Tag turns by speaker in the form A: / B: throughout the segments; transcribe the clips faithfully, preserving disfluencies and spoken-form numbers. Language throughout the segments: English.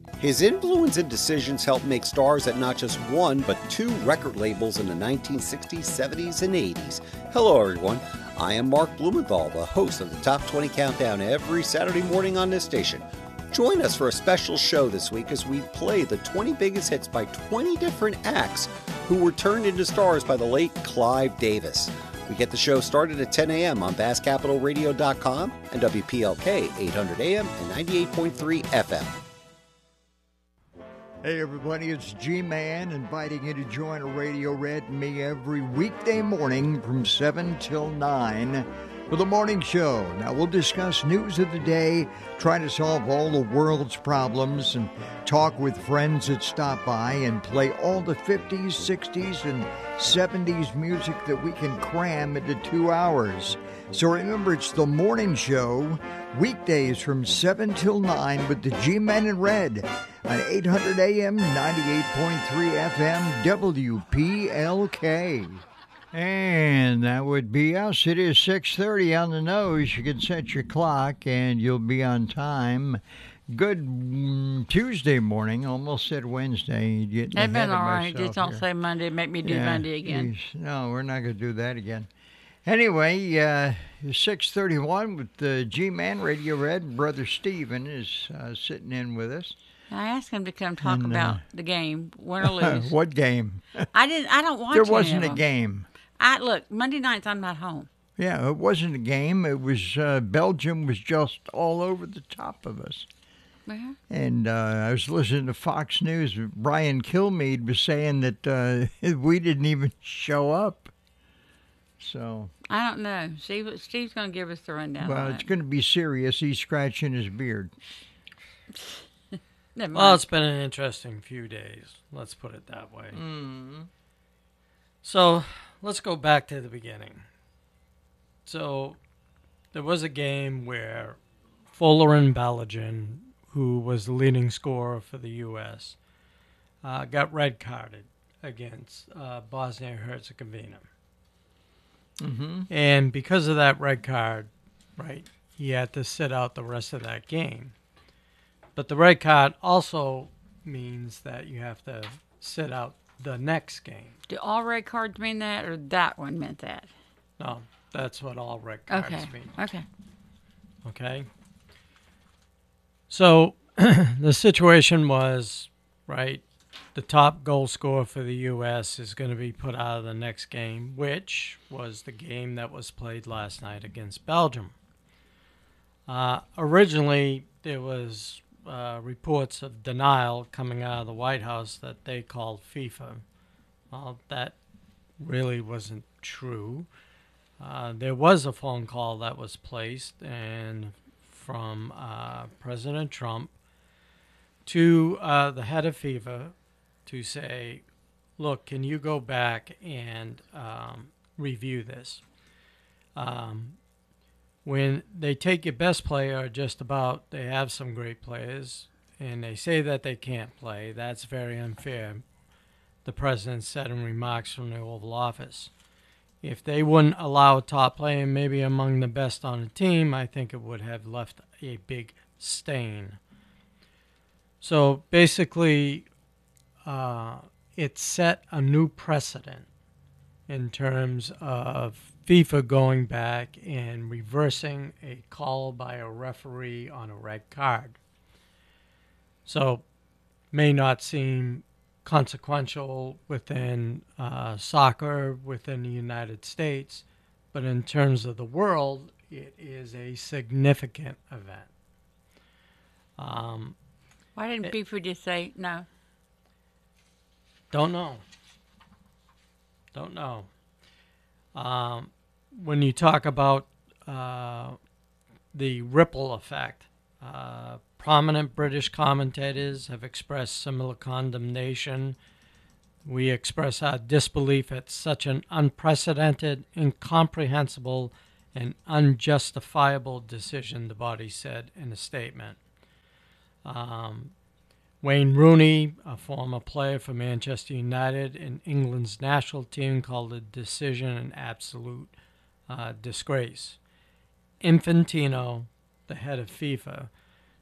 A: His influence and decisions helped make stars at not just one, but two record labels in the nineteen sixties, seventies, and eighties. Hello, everyone. I am Mark Blumenthal, the host of the Top twenty Countdown every Saturday morning on this station. Join us for a special show this week as we play the twenty biggest hits by twenty different acts who were turned into stars by the late Clive Davis. We get the show started at ten a.m. on Bass Capital Radio dot com and W P L K eight hundred A M and ninety-eight point three F M.
B: Hey everybody, it's G-Man inviting you to join Radio Red and me every weekday morning from seven till nine for the morning show. Now we'll discuss news of the day, try to solve all the world's problems, and talk with friends that stop by and play all the fifties, sixties, and seventies music that we can cram into two hours. So remember, it's the morning show, weekdays from seven till nine with the G-Men in Red on eight hundred A M, ninety-eight point three F M, W P L K. And that would be us. It is six thirty on the nose. You can set your clock and you'll be on time. Good mm, Tuesday morning. Almost said Wednesday.
C: It's been all right. Just don't here. Say Monday. Make me do
B: yeah,
C: Monday again.
B: Geez. No, we're not going to do that again. Anyway, uh, six thirty-one with the G-Man Radio Red. Brother Steven is uh, sitting in with us.
C: I asked him to come talk and, about uh, the game, win or lose.
B: What game?
C: I didn't. I don't watch.
B: There wasn't
C: any
B: a
C: of them.
B: game.
C: I look Monday nights. I'm not home.
B: Yeah, it wasn't a game. It was uh, Belgium was just all over the top of us.
C: Uh-huh.
B: And uh, I was listening to Fox News. Brian Kilmeade was saying that uh, we didn't even show up. So
C: I don't know. Steve, Steve's going to give us the rundown.
B: Well, it's going to be serious. He's scratching his beard.
D: Well, it's been an interesting few days. Let's put it that way.
B: Mm-hmm.
D: So let's go back to the beginning. So there was a game where Folarin Balogun, who was the leading scorer for the U S, uh, got red carded against uh, Bosnia-Herzegovina.
B: Mm-hmm.
D: And because of that red card, right, he had to sit out the rest of that game. But the red card also means that you have to sit out the next game.
C: Do all red cards mean that, or that one meant that?
D: No, that's what all red cards
C: okay.
D: mean.
C: Okay.
D: Okay. So the situation was, right, the top goal scorer for the U S is going to be put out of the next game, which was the game that was played last night against Belgium. Uh, originally, there was uh, reports of denial coming out of the White House that they called FIFA. Well, that really wasn't true. Uh, there was a phone call that was placed and from uh, President Trump to uh, the head of FIFA to say, look, can you go back and um, review this? Um, when they take your best player, just about, they have some great players, and they say that they can't play, that's very unfair, the president said in remarks from the Oval Office. If they wouldn't allow a top player, maybe among the best on the team, I think it would have left a big stain. So basically, uh, it set a new precedent in terms of FIFA going back and reversing a call by a referee on a red card. So may not seem consequential within uh, soccer within the United States, but in terms of the world, it is a significant event. Um,
C: Why didn't
D: it,
C: FIFA just say no?
D: Don't know. Don't know. Um, when you talk about uh, the ripple effect, uh, prominent British commentators have expressed similar condemnation. We express our disbelief at such an unprecedented, incomprehensible, and unjustifiable decision, the body said in a statement. Um, Wayne Rooney, a former player for Manchester United and England's national team, called the decision an absolute uh, disgrace. Infantino, the head of FIFA,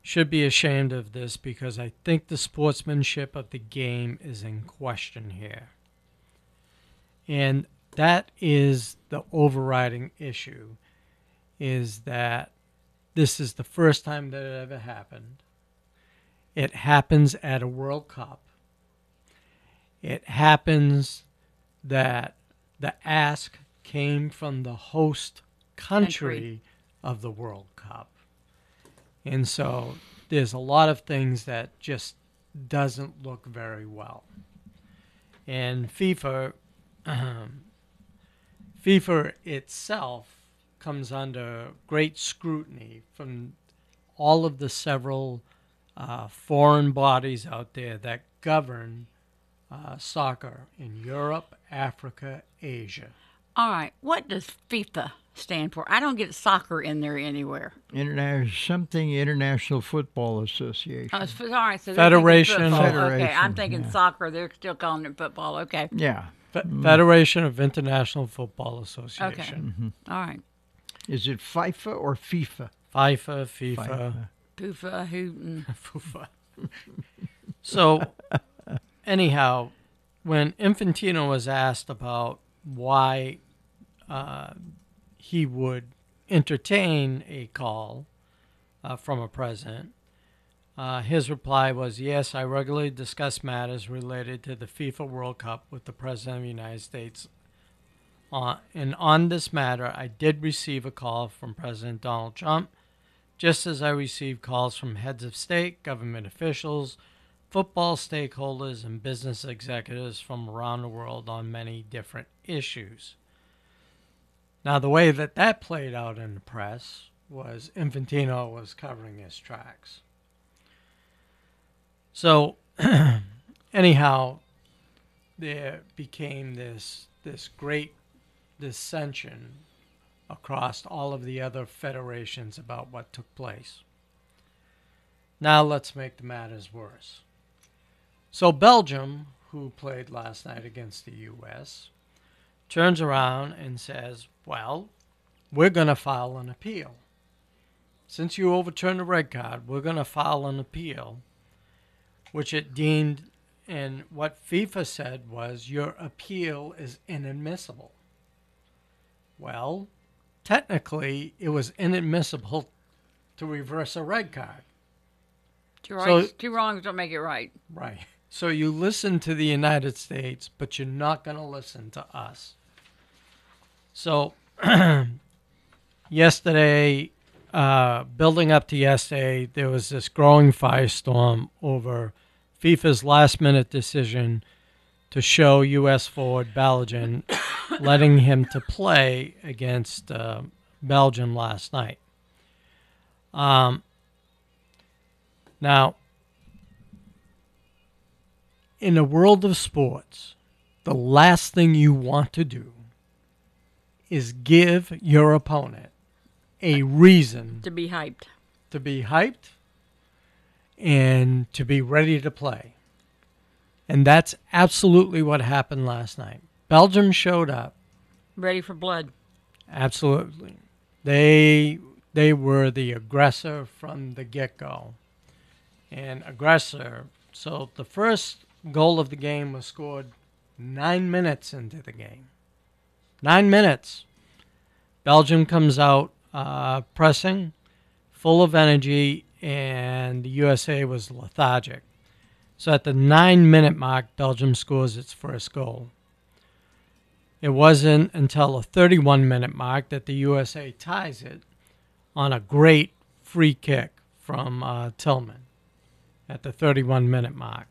D: should be ashamed of this because I think the sportsmanship of the game is in question here. And that is the overriding issue, is that this is the first time that it ever happened. It happens at a World Cup. It happens that the ask came from the host country, country. of the World Cup. And so there's a lot of things that just doesn't look very well. And FIFA, um, FIFA itself comes under great scrutiny from all of the several uh, foreign bodies out there that govern uh, soccer in Europe, Africa, Asia.
C: All right. What does FIFA stand for? I don't get soccer in there anywhere.
B: International something International Football Association.
C: Oh, it's, all right. So
D: Federation.
B: Federation.
C: Okay, I'm thinking
B: yeah.
C: soccer. They're still calling it football. Okay.
B: Yeah.
D: Fe- mm. Federation of International Football Association.
C: Okay. Mm-hmm. All right.
B: Is it FIFA or FIFA?
D: FIFA, FIFA. FIFA.
C: Poofa, Hooten.
D: Fufa. So, anyhow, when Infantino was asked about why uh, he would entertain a call uh, from a president, uh, his reply was, yes, I regularly discuss matters related to the FIFA World Cup with the President of the United States. Uh, and on this matter, I did receive a call from President Donald Trump, just as I received calls from heads of state, government officials, football stakeholders, and business executives from around the world on many different issues. Now, the way that that played out in the press was Infantino was covering his tracks. So, anyhow, there became this this great dissension across all of the other federations about what took place. Now let's make the matters worse. So Belgium, who played last night against the U S, turns around and says, well, we're going to file an appeal. Since you overturned the red card, we're going to file an appeal, which it deemed, and what FIFA said was, your appeal is inadmissible. Well, technically, it was inadmissible to reverse a red card.
C: Two, rights, so, two wrongs don't make it right.
D: Right. So you listen to the United States, but you're not going to listen to us. So yesterday, uh, building up to yesterday, there was this growing firestorm over FIFA's last-minute decision to show U S forward Balogun, letting him to play against uh, Belgium last night. Um, now, in the world of sports, the last thing you want to do is give your opponent a reason
C: to be hyped,
D: to be hyped, and to be ready to play. And that's absolutely what happened last night. Belgium showed up.
C: Ready for blood.
D: Absolutely. They they were the aggressor from the get-go. And aggressor. So the first goal of the game was scored nine minutes into the game. Nine minutes. Belgium comes out uh, pressing, full of energy, and the U S A was lethargic. So at the nine-minute mark, Belgium scores its first goal. It wasn't until the thirty-one-minute mark that the U S A ties it on a great free kick from uh, Tillman at the thirty-one-minute mark.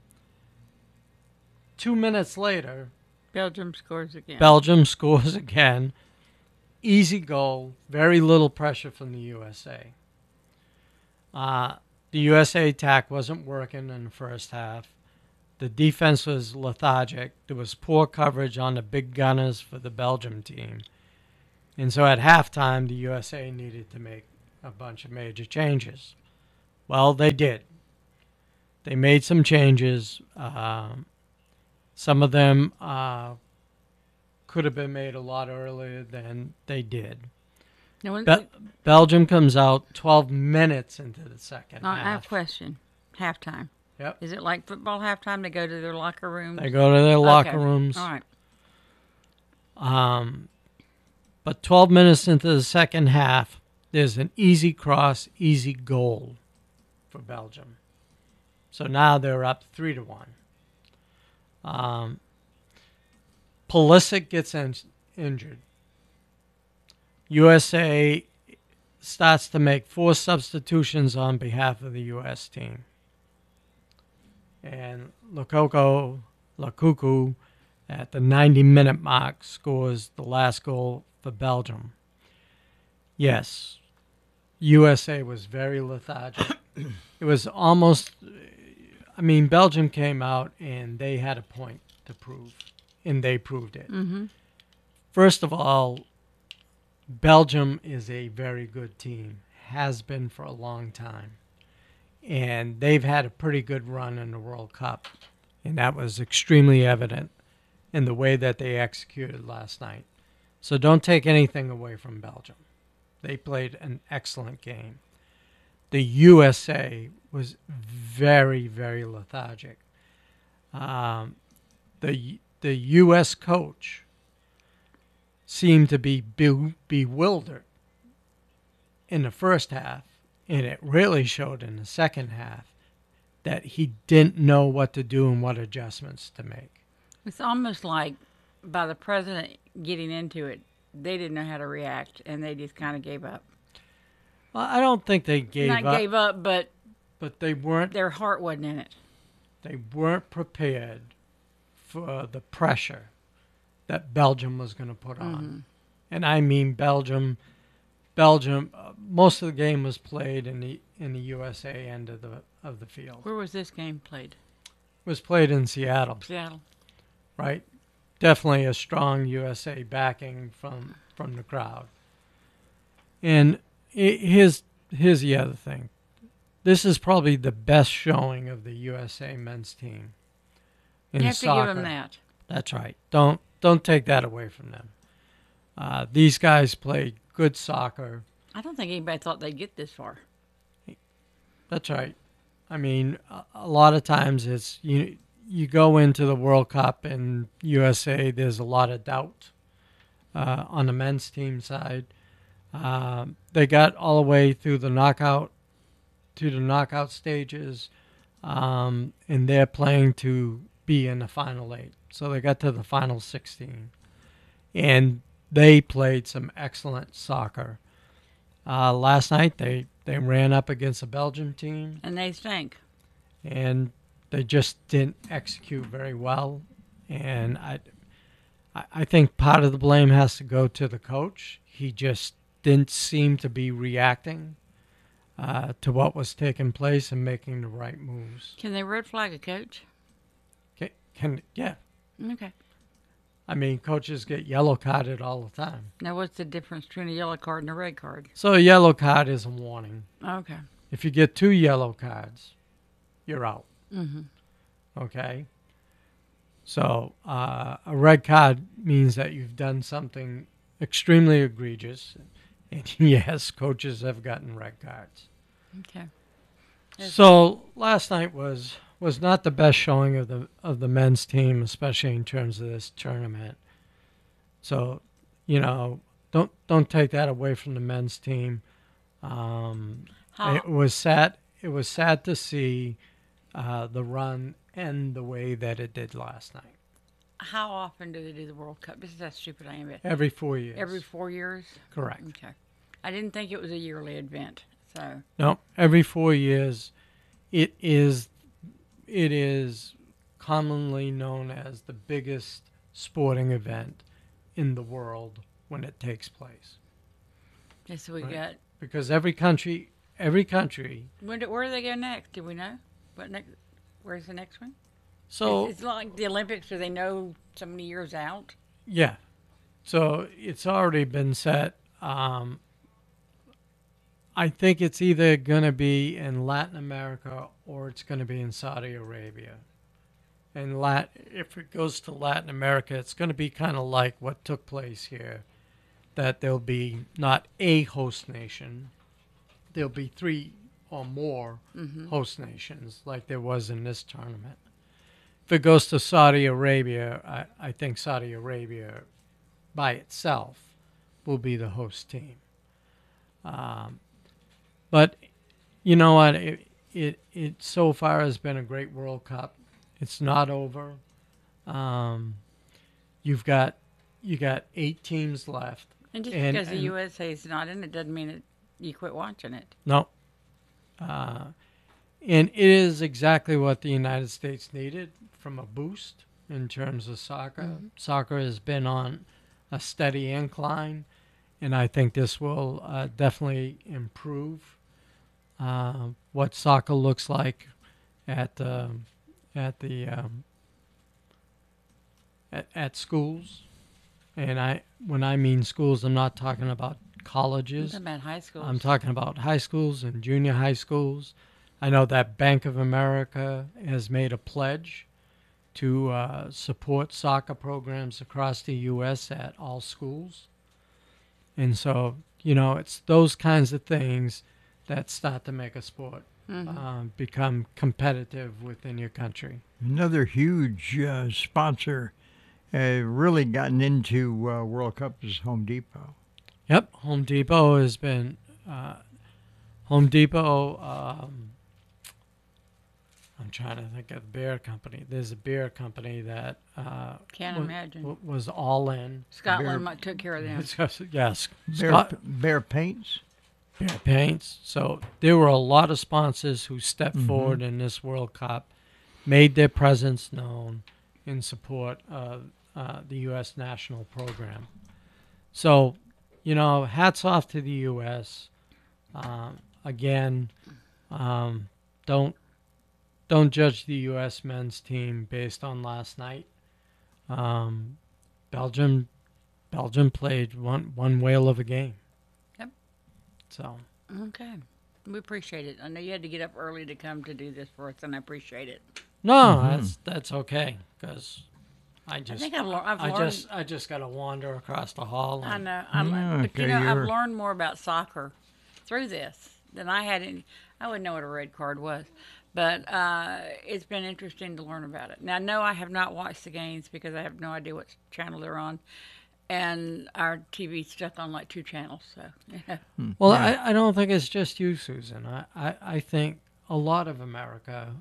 D: Two minutes later,
C: Belgium scores again.
D: Belgium scores again. Easy goal, very little pressure from the U S A. Uh, the U S A attack wasn't working in the first half. The defense was lethargic. There was poor coverage on the big gunners for the Belgium team. And so at halftime, the U S A needed to make a bunch of major changes. Well, they did. They made some changes. Uh, some of them uh, could have been made a lot earlier than they did.
C: No one,
D: Be- Belgium comes out twelve minutes into the second
C: no, I have a
D: half.
C: question. Halftime.
D: Yep.
C: Is it like football halftime? They go to their locker rooms?
D: They go to their locker
C: Okay.
D: rooms.
C: All right.
D: Um, but twelve minutes into the second half, there's an easy cross, easy goal for Belgium. So now they're up three to one. Um, Pulisic gets in- injured. U S A starts to make four substitutions on behalf of the U S team. And Lukaku, Lukaku at the ninety-minute mark scores the last goal for Belgium. Yes, U S A was very lethargic. It was almost, I mean, Belgium came out and they had a point to prove, and they proved it.
C: Mm-hmm.
D: First of all, Belgium is a very good team, has been for a long time. And they've had a pretty good run in the World Cup. And that was extremely evident in the way that they executed last night. So don't take anything away from Belgium. They played an excellent game. The U S A was very, very lethargic. Um, the the U S coach seemed to be be- bewildered in the first half, and it really showed in the second half that he didn't know what to do and what adjustments to make.
C: It's almost like by the president getting into it, they didn't know how to react, and they just kind of gave up.
D: Well, I don't think they gave
C: Not
D: up,
C: gave up, but
D: but they weren't
C: their heart wasn't in it.
D: they weren't prepared for the pressure that Belgium was going to put on.
C: Mm-hmm.
D: And I mean Belgium. Belgium. Uh, most of the game was played in the in the U S A end of the of the field.
C: Where was this game played?
D: It was played in Seattle,
C: Seattle.
D: right? Definitely a strong U S A backing from from the crowd. And i- here's here's the other thing. This is probably the best showing of the U S A men's team in
C: You have
D: soccer.
C: to give them that.
D: That's right. Don't don't take that away from them. Uh, these guys play good soccer.
C: I don't think anybody thought they'd get this far.
D: That's right. I mean, a, a lot of times it's you you go into the World Cup in U S A. There's a lot of doubt uh, on the men's team side. Um, they got all the way through the knockout to the knockout stages, um, and they're playing to be in the final eight. So they got to the final sixteen, and they played some excellent soccer. Uh, last night they, they ran up against a Belgian team,
C: And they stink.
D: and they just didn't execute very well. And I, I I think part of the blame has to go to the coach. He just didn't seem to be reacting uh, to what was taking place and making the right moves.
C: Can they red flag a coach?
D: Can, can yeah,
C: Okay.
D: I mean, coaches get yellow carded all the time.
C: Now, what's the difference between a yellow card and a red card?
D: So a yellow card is a warning.
C: Okay.
D: If you get two yellow cards, you're out.
C: Mm-hmm.
D: Okay? So uh, a red card means that you've done something extremely egregious. And yes, coaches have gotten red cards.
C: Okay. Yes.
D: So last night was was not the best showing of the of the men's team, especially in terms of this tournament. So, you know, don't don't take that away from the men's team. Um,
C: How,
D: it was sad. It was sad to see uh, the run end the way that it did last night.
C: how often do they do the World Cup? This is how stupid I am. But
D: Every four years.
C: every four years?
D: Correct.
C: Okay. I didn't think it was a yearly event. So,
D: No, every four years. It is. It is commonly known as the biggest sporting event in the world when it takes place.
C: okay, so we
D: Right.
C: got.
D: Because every country, every country.
C: When do, where do they go next? Do we know? What next? Where's the next one?
D: So
C: it's, it's like the Olympics. Do they know so many years out?
D: yeah, so it's already been set. Um, I think it's either going to be in Latin America or it's going to be in Saudi Arabia. And Lat, if it goes to Latin America, it's going to be kind of like what took place here that there'll be not a host nation, there'll be three or more
C: Mm-hmm.
D: host nations like there was in this tournament. If it goes to Saudi Arabia, I, I think Saudi Arabia by itself will be the host team. Um, but you know what? It, it it so far has been a great World Cup. It's not over. Um, you've got you got eight teams left.
C: And just
D: And-
C: because the
D: and-
C: U S A is not in it doesn't mean that you quit watching it.
D: No. Uh, and it is exactly what the United States needed from a boost in terms of soccer.
C: Mm-hmm.
D: Soccer has been on a steady incline, and I think this will uh, definitely improve uh, what soccer looks like at um at the um, at, at schools. And I, when I mean schools, I'm not talking about
C: I'm
D: colleges.
C: talking about high schools.
D: I'm talking about high schools and junior high schools. I know that Bank of America has made a pledge to uh, support soccer programs across the U S at all schools. And so, you know, it's those kinds of things that start to make a sport
C: Mhm.
D: um, become competitive within your country.
B: Another huge uh, sponsor uh, really gotten into uh, World Cup is Home Depot.
D: Yep, Home Depot has been uh, Home Depot. Um, I'm trying to think of the beer company. There's a beer company that uh,
C: Can't
D: wa-
C: imagine.
D: wa- was all in.
C: Scotland
B: Bear-
C: might took care of them.
D: It's just- yes,
B: Bear,
D: Scott,
B: Bear Paints.
D: Bear Paints. So there were a lot of sponsors who stepped
B: Mhm.
D: forward in this World Cup, made their presence known in support of uh, the U S national program. So, you know, hats off to the U S. Um, again, um, don't don't judge the U S men's team based on last night. Um, Belgium, Belgium played one one whale of a game.
C: Yep.
D: So
C: Okay. We appreciate it. I know you had to get up early to come to do this for us, and I appreciate it.
D: no, that's that's okay because I
C: I
D: just
C: think I've, lear- I've
D: I
C: learned.
D: just I just got to wander across the hall.
C: I
D: And,
C: know. I'm,
B: Yeah,
C: but you
B: okay,
C: know, I've
B: you're-
C: learned more about soccer through this than I had. Any, I wouldn't know what a red card was, but uh, it's been interesting to learn about it. Now, no, I have not watched the games because I have no idea what channel they're on, and our T V's stuck on like two channels. So, you know.
D: Well,
B: Yeah.
D: I, I don't think it's just you, Susan. I, I, I think a lot of America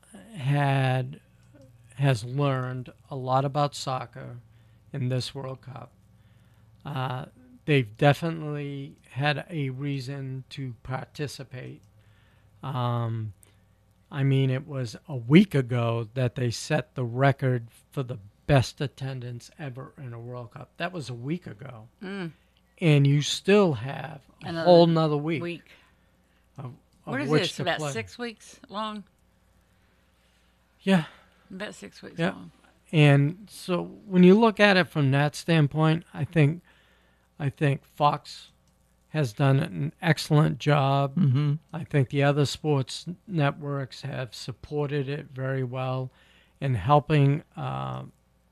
D: had has learned a lot about soccer in this World Cup. Uh, they've definitely had a reason to participate. Um, I mean, it was a week ago that they set the record for the best attendance ever in a World Cup. That was a week ago.
C: Mm.
D: And you still have a
C: Another
D: whole nother week.
C: Week.
D: Of, of
C: What is
D: which
C: this?
D: to
C: About
D: play.
C: six weeks long?
D: Yeah.
C: About six weeks
D: Yeah.
C: long.
D: And so when you look at it from that standpoint, I think I think Fox has done an excellent job.
B: Mm-hmm.
D: I think the other sports networks have supported it very well in helping uh,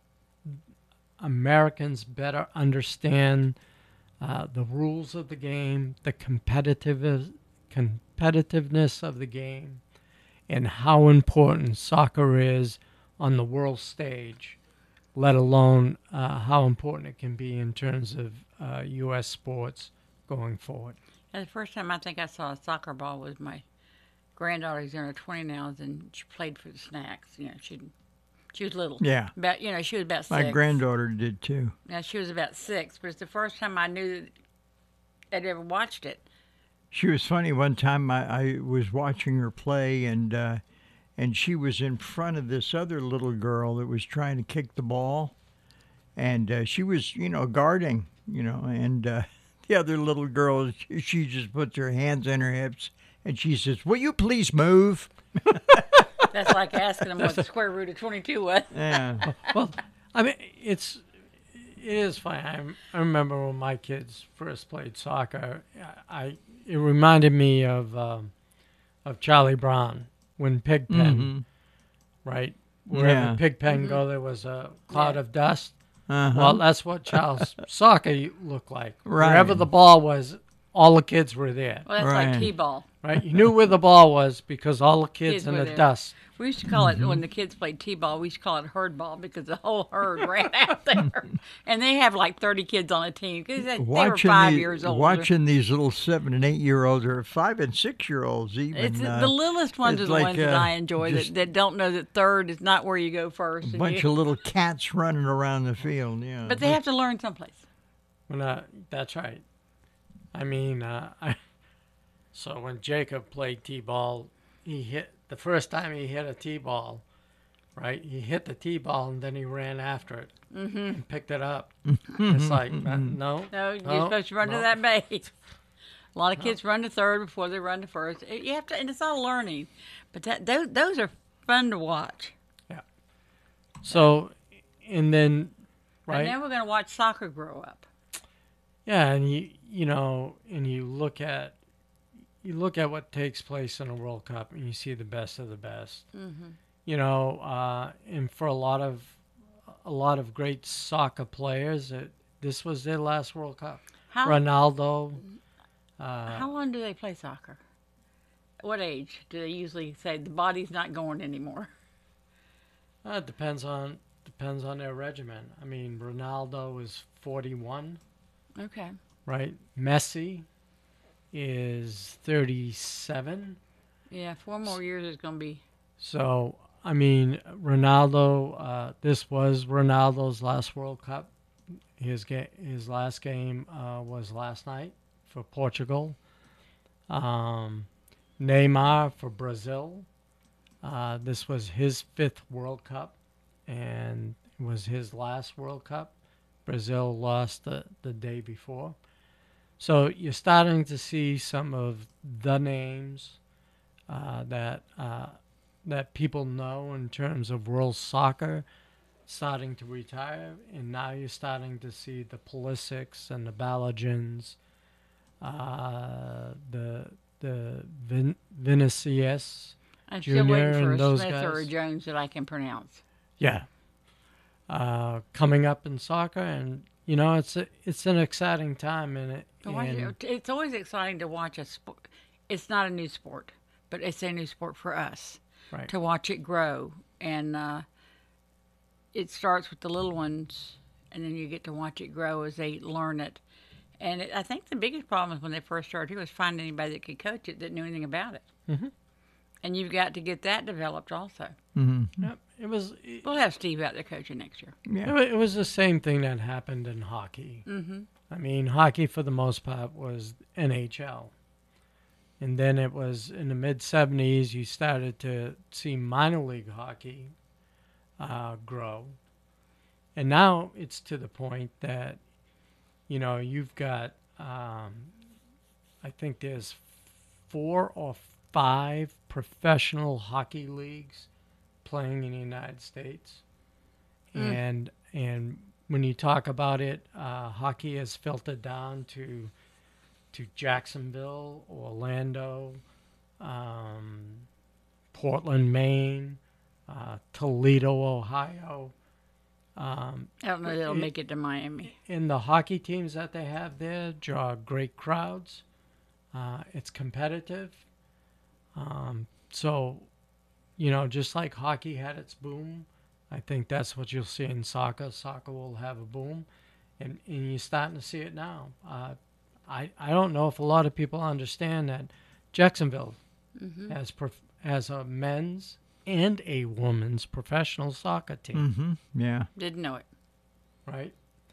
D: Americans better understand uh, the rules of the game, the competitive competitiveness of the game, and how important soccer is on the world stage, let alone uh, how important it can be in terms of uh, U S sports going forward.
C: And the first time I think I saw a soccer ball was my granddaughter's in her twenties now, and she played for the Snacks. You know, she she was little.
B: Yeah.
C: About you know, she was about six.
B: My granddaughter did too.
C: Now she was about six, but it's the first time I knew that I'd ever watched it.
B: She was funny. One time I, I was watching her play, and uh, and she was in front of this other little girl that was trying to kick the ball, and uh, she was, you know, guarding, you know, and uh, the other little girl, she, she just puts her hands in her hips, and she says, "Will you please move?"
C: That's like asking them what the square root of twenty-two was.
B: Yeah.
D: Well, I mean, it's it is fine. I, I remember when my kids first played soccer. I it reminded me of um, of Charlie Brown when Pigpen,
B: Mhm.
D: right? Wherever
B: Yeah.
D: Pigpen go, there was a cloud
C: Yeah.
D: of dust.
B: Uh-huh.
D: Well, that's what Charles soccer looked like.
B: Right.
D: Wherever the ball was, all the kids were there.
C: Well, that's
B: Right.
C: like T-ball.
D: Right? You knew where the ball was because all the kids,
C: Kids
D: in
C: were
D: the
C: there.
D: dust.
C: We used to call it,
B: Mm-hmm.
C: when the kids played T-ball, we used to call it herd ball because the whole herd ran out there. And they have like thirty kids on a team because they, they were five
B: the-
C: years old.
B: watching these little seven and eight year olds or five and six year olds even.
C: It's
B: uh,
C: the littlest ones
B: it's
C: are the
B: like,
C: ones that
B: uh,
C: I enjoy
B: just
C: that, that don't know that third is not where you go first.
B: a
C: and
B: bunch
C: you-
B: of little cats running around the field. Yeah,
C: but they have to learn someplace.
D: When I, that's right. I mean, uh, I, so when Jacob played T-ball, he hit, the first time he hit a T-ball, right, he hit the T-ball and then he ran after it and picked it up. It's like, uh, no.
C: No, you're
D: no,
C: supposed to run
D: no.
C: to that base. A lot of kids run to third before they run to first. You have to, and it's all learning. But that, those, those are fun to watch.
D: So, and then,
C: Right.
D: right?
C: now we're going to watch soccer grow up.
D: Yeah, and you you know, and you look at you look at what takes place in a World Cup, and you see the best of the best.
C: Mm-hmm.
D: You know, uh, and for a lot of a lot of great soccer players, it, this was their last World Cup.
C: How,
D: Ronaldo. Uh,
C: how long do they play soccer? What age do they usually say the body's not going anymore?
D: uh, it depends on depends on their regimen. I mean, Ronaldo is forty-one,
C: Okay.
D: right? Messi is thirty-seven.
C: Yeah, four more years is going to be.
D: So, I mean, Ronaldo, uh, this was Ronaldo's last World Cup. His ga- his last game uh, was last night for Portugal. Um, Neymar for Brazil. Uh, this was his fifth World Cup, and it was his last World Cup. Brazil lost the, the day before. So you're starting to see some of the names uh, that uh, that people know in terms of world soccer starting to retire, and now you're starting to see the Pulisics and the Balogens, uh, the the Vin- Vinicius,
C: I'm still waiting
D: Junior
C: for
D: and
C: a
D: those
C: Smith or a
D: guys.
C: Jones that I can pronounce.
D: yeah, uh, coming up in soccer, and you know it's a, it's an exciting time in it.
C: To watch
D: and-
C: it- It's always exciting to watch a sport. It's not a new sport, but it's a new sport for us.
D: Right.
C: To watch it grow. And uh, it starts with the little ones, and then you get to watch it grow as they learn it. And it, I think the biggest problem is when they first started here was finding anybody that could coach it that knew anything about it.
D: Mhm.
C: And you've got to get that developed also.
B: Mm-hmm.
D: Yep, it was it,
C: We'll have Steve out there coaching next year.
B: Yeah.
D: wa- it was the same thing that happened in hockey.
C: Mm-hmm.
D: I mean, hockey for the most part was N H L. And then it was in the mid seventies, you started to see minor league hockey uh, grow. And now it's to the point that, you know, you've got, um, I think there's four or five professional hockey leagues playing in the United States.
C: Mm.
D: And, and when you talk about it, uh, hockey has filtered down to to Jacksonville, Orlando, um, Portland, Maine, uh, Toledo, Ohio. Um,
C: I don't know if they'll
D: It-
C: make it to Miami.
D: and the hockey teams that they have there draw great crowds. Uh, it's competitive. Um, so, you know, just like hockey had its boom, I think that's what you'll see in soccer. Soccer will have a boom, and, and you're starting to see it now. Uh, I, I don't know if a lot of people understand that Jacksonville
C: Mm-hmm.
D: has prof- has a men's and a women's professional soccer team,
B: Mm-hmm. Yeah.
C: Didn't know it.
D: right?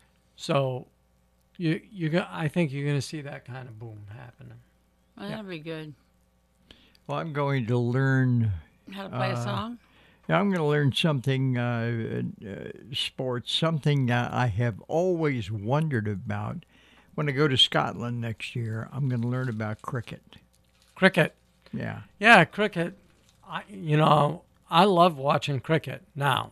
D: So you you go, I think you're going to see that kind of boom happening.
C: Well,
D: Yeah.
C: that'll be good.
B: Well, I'm going to learn.
C: How to play
B: Uh,
C: a song?
B: Yeah, I'm going to learn something, uh, uh, sports, something uh, I have always wondered about. When I go to Scotland next year, I'm going to learn about cricket.
D: Cricket.
B: Yeah.
D: Yeah, cricket. I you know, I love watching cricket. Now,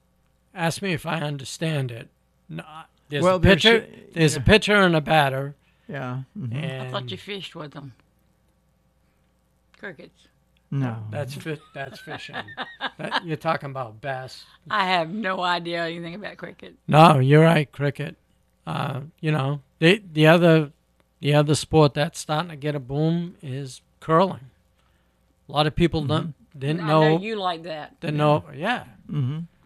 D: ask me if I understand it. No, I- there's
B: Well,
D: a
B: there's
D: pitcher,
B: a-
D: there's
B: yeah.
D: a pitcher and a batter,
B: Yeah. mhm.
C: I
D: and
C: thought you fished with them. Crickets.
B: No.
D: That's fi- that's fishing. That, you're talking about bass.
C: I have no idea anything about cricket.
D: No, you're right. Cricket. Uh, you know, the the other the other sport that's starting to get a boom is curling. A lot of people don't didn't
C: I
D: know.
C: know you like that.
D: Didn't know. Yeah.
B: Mm-hmm.